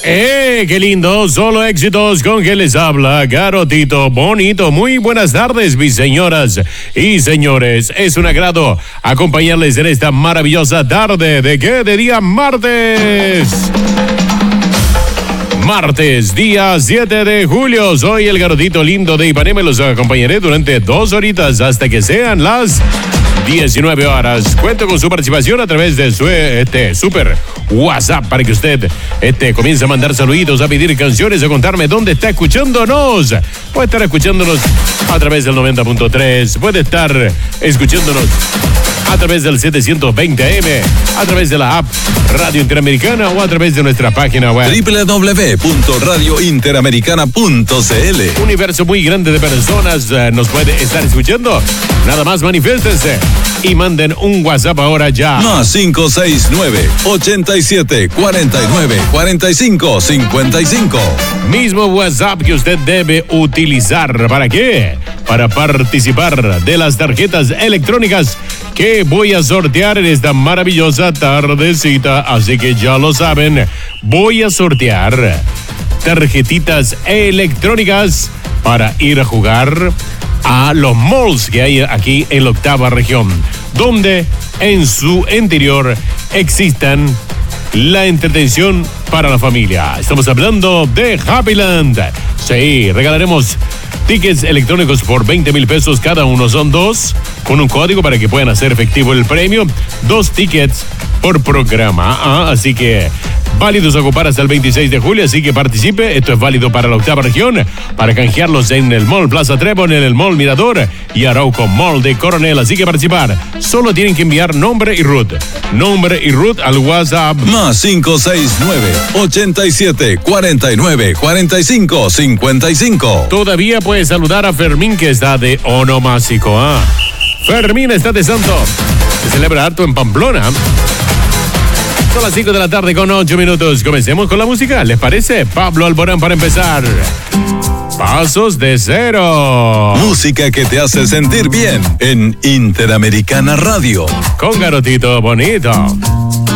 Qué lindo, solo éxitos con que les habla Garotito Bonito. Muy buenas tardes, mis señoras y señores. Es un agrado acompañarles en esta maravillosa tarde. ¿De qué? De día martes. Martes, día 7 de julio. Soy el Garotito lindo de Ipanema y los acompañaré durante 2 horitas hasta que sean las 19 horas. Cuento con su participación a través de su super WhatsApp para que usted comience a mandar saluditos, a pedir canciones, a contarme dónde está escuchándonos. Puede estar escuchándonos a través del 90.3, puede estar escuchándonos a través del 720 AM, a través de la app Radio Interamericana o a través de nuestra página web www.radiointeramericana.cl. Universo muy grande de personas nos puede estar escuchando. Nada más manifiéstense y manden un WhatsApp ahora ya. Más 569-87-49-45-55. Mismo WhatsApp que usted debe utilizar. ¿Para qué? Para participar de las tarjetas electrónicas que voy a sortear en esta maravillosa tardecita. Así que ya lo saben, voy a sortear tarjetitas electrónicas para ir a jugar a los malls que hay aquí en la 8ª región, donde en su interior existan la entretención para la familia. Estamos hablando de Happyland. Sí, regalaremos tickets electrónicos por 20,000 pesos cada uno. Son 2 con un código para que puedan hacer efectivo el premio. 2 tickets por programa. Así que válidos a ocupar hasta el 26 de julio, así que participe. Esto es válido para la 8ª región, para canjearlos en el Mall Plaza Trébol, en el Mall Mirador y Arauco Mall de Coronel. Así que participar, solo tienen que enviar nombre y root al WhatsApp. Más 569-87-49-45-55. Todavía puede saludar a Fermín, que está de onomásico. Fermín está de santo. Se celebra harto en Pamplona. Son las 5 de la tarde con 8 minutos. Comencemos con la música, ¿les parece? Pablo Alborán para empezar. Pasos de Cero. Música que te hace sentir bien en Interamericana Radio. Con Garotito Bonito.